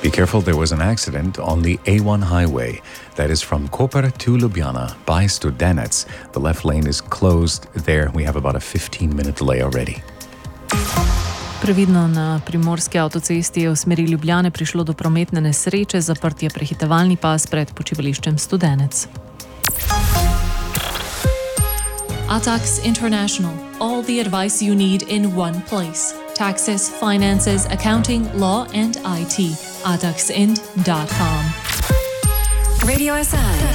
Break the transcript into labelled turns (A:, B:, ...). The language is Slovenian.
A: Be careful, there was an accident on the A1 highway. That is from Koper to Ljubljana by Studenec. The left lane is closed there. We have about a 15-minute delay already.
B: Previdno na primorski avtocesti je v smeri Ljubljane prišlo do prometne nesreče, zaprt je prehitevalni pas pred počivališčem Studenec.
C: Atax International. All the advice you need in one place. Taxes, finances, accounting, law and IT. ataxind.com.
D: Radio SI.